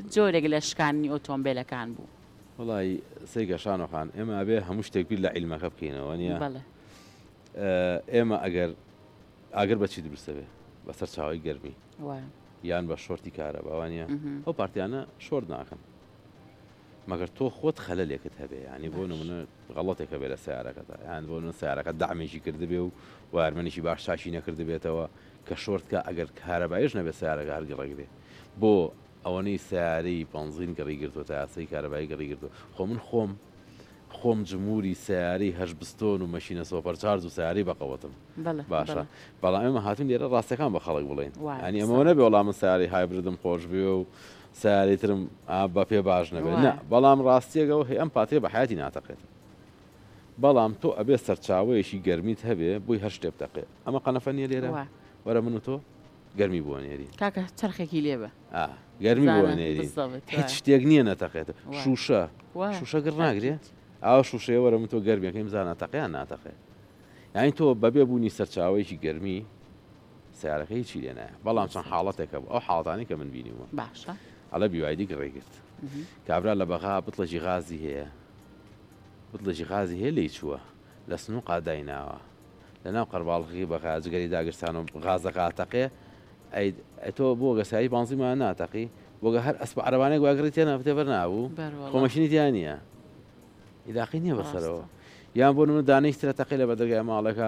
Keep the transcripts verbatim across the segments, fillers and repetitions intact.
جۆرێک لە شکانی ئۆتۆمبیلەکان بوو. وڵی سێگە شانۆخان ئێمە ئەبێ هەموو شتێک بیر لە عیلمەکە بکەینەوە نیە ئێمە ئەگەر ئاگەر بەچی دروستە بێ بەسەر چاوی گەرمی یان بە شۆرتی کارە باوانە ئەو پارتیانە شۆرد ناکەن مەگەر تۆ خۆت خەلەلێکت هەبێ ینی بۆ نمونە غەڵەتێکە بێ لە سیارەکەدا یان بۆ سیارەکە دامێکی کردبێ و وارمەنیشی باش شاشی نەکرد بێتەوە کە شۆرتکە ئەگەر کارەبایش نەبێت سیارەکە هەرگەڕێک بێ بۆ ئەوەنەی سیارەی پەنزین گەڕی گرتووە تا یاسەی کارەبایی گەڕی گرتو خۆ من خۆم خۆم جمهوری سیارەی هەش بستۆن و مەشینە سۆپەرچارج و سیارەی بەقەوەتم باشە بەڵام ئێمە هاتون لێرە ڕاستەکان بە خەڵک بڵێن ئەنی ئەمەوە نەبێ وەڵام من سیارەی هایبردم خۆش بێ و سیارەیترم بە پێ باش نەبێت نە بەڵام ڕاستیەکەەوە هەیە ئەم پاتێ بە حیاتی ناتەقێت بەڵام تۆ ئەبێ سەرچاوەیەشی گەرمیت هەبێ بۆی هەر شتێ بتەقێ ئەمە قەنەفە نیە لێرە وەرە من و تۆ گەرمی بووە نێری کاکە چرخێکی لێبە گەرمی بووە نێری هیچ شتێک نییە نەتەقێت شوشە شوشە گڕ ناگرێ ئاو شوشەیە وەرە من تۆ گەرمیەکەی زانە تەقییان ناتەقێت یانی تۆ بەبێ بوونی سەرچاوەیەکی گەرمی سیارەکەی چی لێ نایە بەڵام چەند حاڵەتێکە ئەو حاڵاتانی کە من بینیوە باشە ئەڵە بیوایدی گڕێگرت کابرا لە بەغا بتڵەژی غازی هەیە بتڵەژی غازی هەیە لی چووە لە سنوو قادایناوە لەناو قەرباڵغی بەغا جگەری داگرستان و غازەکە تەقێ تۆ بۆ گەسایی بانزیمان ناتەقی بۆگە هەر ئەسپ عەرەبانەی گواگڕی تێنە بتێ بەرنابوو خۆمەشینی تیان نییە ئیلاقی نییە بەسەرەوە یان بۆ نمونە دانەی ترە تەقی لە بەدەرگای ماڵەکە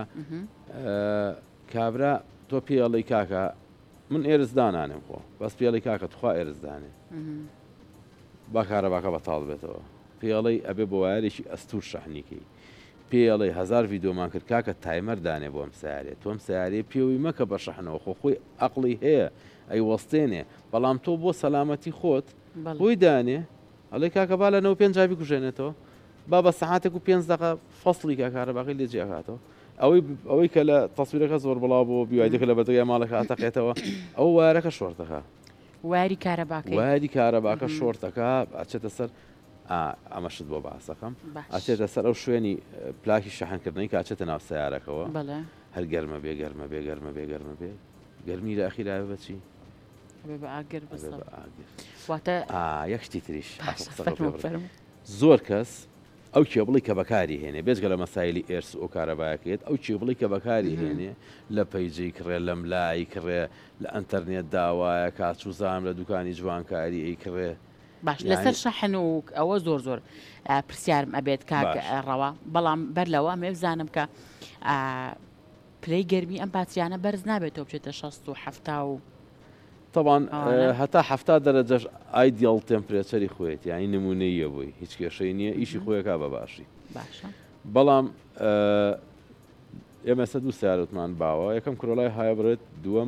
کابرا تۆ پێڵی کاکە من ئێرزدانانم خۆ بەس پێڵی کاکە توخوا ئێرزدانێ با کارەباکە بەتاڵ بێتەوە پێڵەی ئەبێ بۆ وایەرێکی ئەستور شەحنیکەی پێڵی هزار ڤیدۆمان کرد کاکە تایمەر دانێ بۆم سیارێ تۆم سیارێ پێوی مەکە بە شەحنەوە خۆ خۆی عەقڵی هەیە ئەی وەستێنێ بەڵام تۆ بۆ سەلامەتی خۆت بۆی دانێ ئەڵێ کاکە با لەنەوە پێنج جاوی کوژێنێتەوە با بە سەعاتێک و پێنج دەقە فەسڵی کە کارەباقی لێ جێهاتەوە ئەوەی ئەوەی کە لە تەسویرەکە زۆر بڵاو بۆ بیوایدەکە لە بەدەگای ماڵەکە ئاتەقێتەوە ئەو وارەکە شۆرتەکە واری کارەباکە واری کارەباکە شۆرتەکە ئاچێتە سەر ئەمەشت بۆ باسەکەم ئاچێتە سەر ئەو شوێنی پلاکی شەحنکردنەوەی کە ئاچێتە ناو سیارەکەەوە هەر گەرمە بێ گەرمە بێ گەرمە بێ گەرمە بێ گەرمی لە ئەخیرا بەچی یەک شتی تریش زۆر کەس ئەو کێبڵی کە بەکاری هێنێ بێزگە لە مەسایلی ئێرس و کارەبایەکەیت ئەو کێبڵی کە بەکاری هێنێ لە پەیجی کڕێ لە ملایی کڕێ لە ئەنتەرنێت داوایە کاچوزام لە دوکانی جوانکاری ئەی کڕێ باش لەسەر شەحن و ئەوە زۆر زۆر پرسیارم ئەبێت کاک ڕەوا بەڵام بەر لەوە ئەمێ بزانم کە پلەی گەرمی ئەم پاتریانە بەرز نابێتەوە بچێتە شەست و حەفتا و طبعا هەتا حەفتا دەرەجەش ئایدیال تمپرێچەری خۆیت یانی نمونەیە بووی هیچ کێشەی نییە ئیشی خۆیەکە بە باشی بەڵام ئێمە سە دوو سیارەتمان باوە یەکەم کۆلای هایبرێت دووەم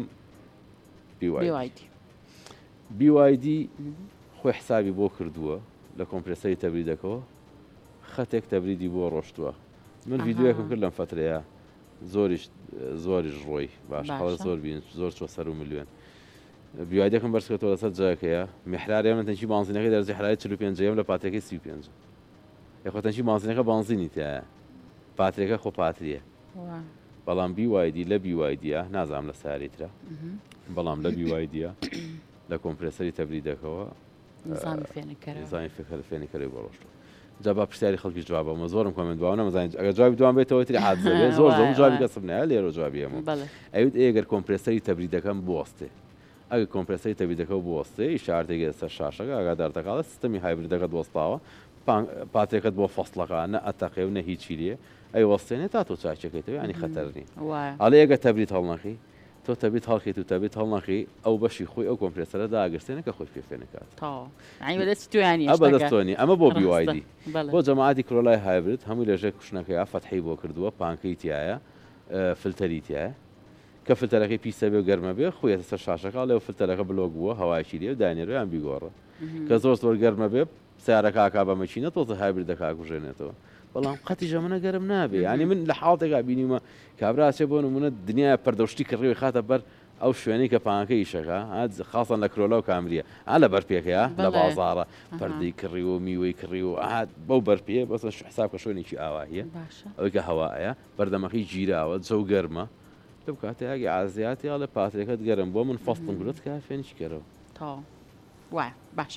بی وای دی خۆی حسابی بۆ کردووە لە کۆمپرسەری تەبریدەکەەوە خەتێک تەبریدی بۆ ڕۆشتووە من ڤیددیوەکەم کرد لەم فترەیە زۆریش زۆریش ڕۆی باش زۆر بین زۆر چۆ سەر و ملیۆن بیوایدەکەم بەرزکەوتەوە لەسەر جاکەیە میحراری ئەمە تەنکی بانزینەکەی دەرزی حرای چل و پێنجەیەم لە پاتێکی سی و پێنج یەخۆ تەنکی بانزینەکە بانزینی تایە پاترێکە خۆ پاتریە بەڵام بیوایدی لە بیوایدیە نازام لە ساریترە بەڵام لە بیوایدیە لە کۆمپرسەری تەبریدەکەەوە زانی فێکە فێنیکەی بۆ ڕۆشتوە جا با پرسیاری خەڵکی جوابەوە زۆرم کۆمنت باوە نەمەزانین ئەگەر جوابی دوام بێتەوە تری حادزەوێ زۆر زۆر جوابی کەسم نایە لێرە جوابی ئەمە ئەویت ئێگەر کۆمپرسەری تەبریدەکەم بوەستێ ئەگە کۆمپرسەری تەبریدەکە بوەستێ ئیشارەتێکی سەر شاشەکە ئاگادارتەکڵە سیستەمی هایبریدەکەت وەستاوە پاتێکت بۆ فەسڵەکە نە ئەتەقێ و نە هیچی لێ ئەی وەستێنێت تا تۆ چاکێکێتەوە ینی خەتەرنی ئەڵێ ئەگە تەبریت هەڵنەخی تۆ تەبیت هەڵکەیت و تەبیت هەڵنەخی ئەو بەشی خۆی ئەو کۆمپرسەرە داگرستێنە کە خۆی پێفێنکات بەدەستۆنی ئەمە بۆ بیوایدی بۆ جەماعەتی کۆلای هایبرد هەمووی لەژێ کوشنەکەی فەتحی بۆ کردووە پانکەی تایە فلتەری تایە کە فلتەرەکەی پیسە بێ و گەرمە بێ خۆیەتە سەر شاشەکە لێو فلتەرەکە بلۆک بووە هەواشی لێ و دانێرویان بیگۆڕە کە زۆر زۆر گەرمە بێ سیارەکە ئاکا بە مەچینە تۆزە هایبردەکە کوژێنێتەوە بەڵام قەتی ژەمنە گەرم نابێ ینی من لە حاڵتێکا بینیمە کابراچێ بۆ نمونە دنیا پەردەشتی کڕێوی خاتە بەر ئەو شوێنەی کە پانەکەی ئیشەکە خاصن لە کرۆلا و کامریە ئا لە بەرپێکەیە لە بازاڕە پەردەی کڕی و میوەی کڕی و بەو بەرپێ بەسە حساب کە شوێنێکی ئاواهیە ئەوەی کە هەوایە بەردەمەکەی گیراوە جەو گەرمە لەو کاتەیەکی ئازیاتی لە پاترێکەت گەرم بۆ من فەستم گرت کە فێنیش کەرەوە تا وای باش